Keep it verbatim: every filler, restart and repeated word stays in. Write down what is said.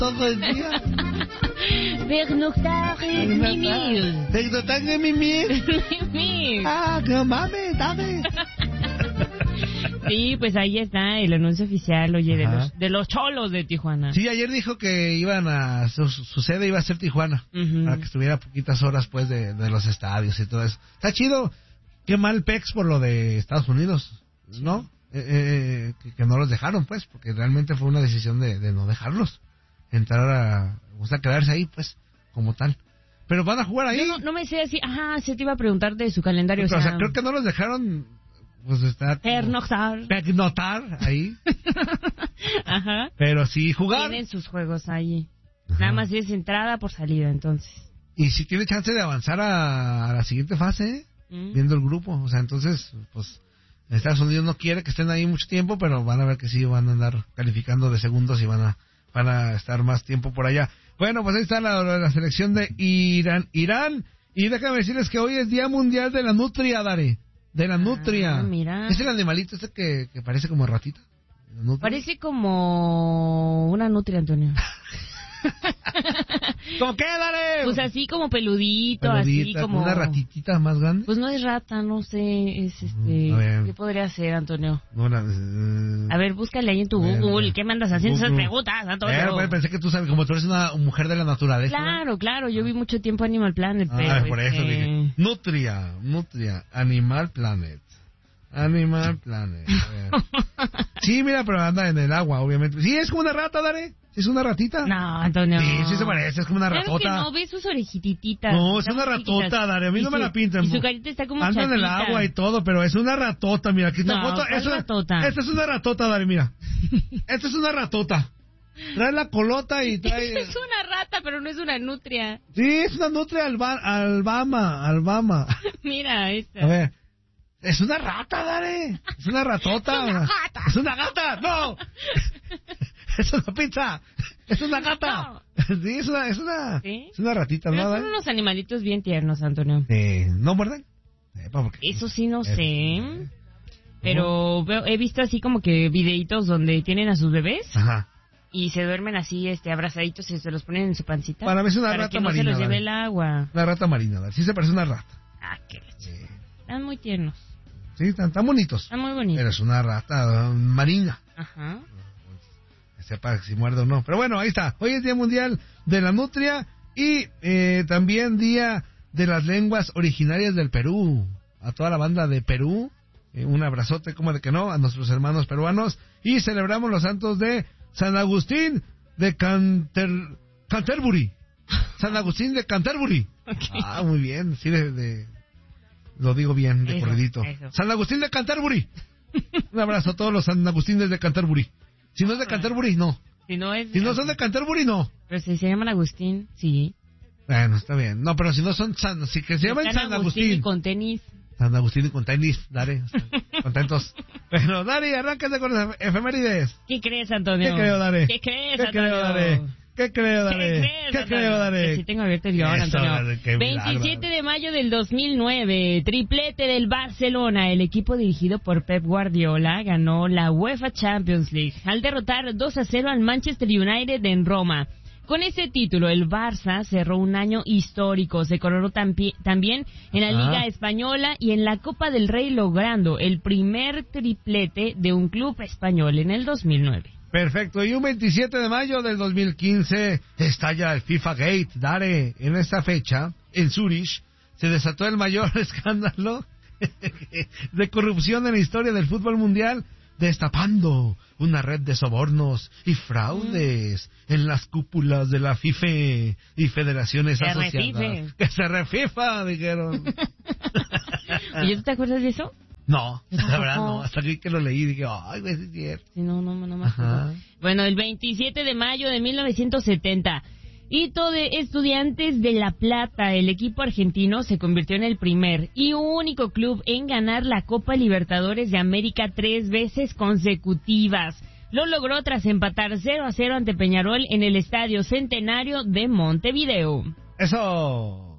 todo el día. Pernoctar es mimir. Pernoctar es mimir. Mimir. Ah, no mames, dame. Sí, pues ahí está el anuncio oficial, oye, de los, de los cholos de Tijuana. Sí, ayer dijo que iban a, su, su sede iba a ser Tijuana, uh-huh. para que estuviera poquitas horas, pues, de, de los estadios y todo eso. Está chido. Qué mal Pex por lo de Estados Unidos, ¿no? Eh, eh, que, que no los dejaron, pues, porque realmente fue una decisión de, de no dejarlos entrar a, o sea, quedarse ahí, pues, como tal. Pero van a jugar ahí. Yo no, no me sé así, ajá, se te iba a preguntar de su calendario. Pero, o, sea, o sea, creo que no los dejaron, pues, está... Pernoctar. Pernoctar, ahí. Ajá. Pero sí jugar. Tienen sus juegos ahí. Ajá. Nada más es entrada por salida, entonces. Y si tiene chance de avanzar a, a la siguiente fase, ¿eh? ¿Mm? Viendo el grupo, o sea, entonces, pues... Estados Unidos no quiere que estén ahí mucho tiempo, pero van a ver que sí van a andar calificando de segundos y van a van a estar más tiempo por allá. Bueno, pues ahí está la, la selección de Irán. Irán, y déjame decirles que hoy es Día Mundial de la Nutria, Dare. De la Nutria. Ah, mira. ¿Es el animalito este que, que parece como ratita? Parece como una nutria, Antonio. ¿Cómo qué, Dare? Pues así como peludito, Peludita, así como... ¿Una ratitita más grande? Pues no es rata, no sé, es este... Uh, ¿qué podría ser, Antonio? No, la, uh, a ver, búscale ahí en tu Google, ver, ¿qué me andas haciendo Google. Esas preguntas, Antonio? Eh, pensé que tú sabes, como tú eres una mujer de la naturaleza. Claro, claro, yo vi mucho tiempo Animal Planet, ah, pero... por este... eso dije, Nutria, Nutria, Animal Planet. Animal Planet. Sí, mira, pero anda en el agua, obviamente. Sí, es como una rata, Dare. ¿Es una ratita? No, Antonio. Sí, sí se parece, es como una ratota. Claro que no, ves sus orejititas. No, es una ratota, Dare, a mí no su, me la pintan. Y su carita está como anda chatita. en el agua y todo, pero es una ratota, mira, aquí está no, foto. Es ratota. Esta es una ratota, Dare, mira. Esta es una ratota. Trae la colota y trae... Es una rata, pero no es una nutria. Sí, es una nutria alba... albama, albama. Mira, esta. A ver. Es una rata, Dare. Es una ratota. Es una gata. Es una gata. No. Es una pizza. Es una gata. No. Sí, es una, es una, ¿sí? Es una ratita, pero ¿no? Son unos animalitos bien tiernos, Antonio. Eh, ¿No muerden? Eh, Eso sí no sé. sé. Pero veo, he visto así como que videitos donde tienen a sus bebés. Ajá. Y se duermen así, este, abrazaditos y se los ponen en su pancita. Para mí es una para rata que no marina. se los lleve Dale. el agua. Una rata marina, Dale. Sí se parece a una rata. Ah, qué leche. Eh. Están muy tiernos. Sí, están, están bonitos. Están muy bonitos. Pero es una rata uh, marina. Ajá. Sepa si muerde o no. Pero bueno, ahí está. Hoy es Día Mundial de la Nutria y eh, también Día de las Lenguas Originarias del Perú. A toda la banda de Perú, eh, un abrazote, como de que no, a nuestros hermanos peruanos. Y celebramos los santos de San Agustín de Canter... Canterbury. San Agustín de Canterbury. Okay. Ah, muy bien. Sí, de... de... Lo digo bien, de eso, corridito. Eso. San Agustín de Canterbury. Un abrazo a todos los San Agustines de Canterbury. Si no es de Canterbury, no. Si no, es... si no son de Canterbury, no. Pero si se llaman Agustín, sí. Bueno, está bien. No, pero si no son San... Si que se llaman San, San Agustín. Agustín y con tenis. San Agustín y con tenis, Dare. Contentos. Pero, Dare, arráncate con las efemérides. ¿Qué crees, Antonio? ¿Qué creo, Dare? ¿Qué crees, ¿Qué Antonio? creo, Dare? ¿Qué creo, Dare? ¿Qué crees, ¿Qué creo, Dare? Que sí tengo abierto el guión, Antonio. Dale, veintisiete de mayo del dos mil nueve, triplete del Barcelona. El equipo dirigido por Pep Guardiola ganó la UEFA Champions League al derrotar dos a cero al Manchester United en Roma. Con ese título, el Barça cerró un año histórico. Se coronó tampi- también en la ah. Liga Española y en la Copa del Rey, logrando el primer triplete de un club español en el dos mil nueve. Perfecto, y un veintisiete de mayo del dos mil quince estalla el FIFA Gate. Dare, en esta fecha, en Zurich, se desató el mayor escándalo de corrupción en la historia del fútbol mundial, destapando una red de sobornos y fraudes mm. en las cúpulas de la FIFA y federaciones se asociadas. Refife. Que se refifa, dijeron. ¿Y tú te acuerdas de eso? No, la verdad no, hasta que lo leí dije, ay, güey, es cierto. Sí, no, no, no me acuerdo. Bueno, el veintisiete de mayo de mil novecientos setenta, hito de Estudiantes de La Plata, el equipo argentino se convirtió en el primer y único club en ganar la Copa Libertadores de América tres veces consecutivas. Lo logró tras empatar cero a cero ante Peñarol en el Estadio Centenario de Montevideo. Eso.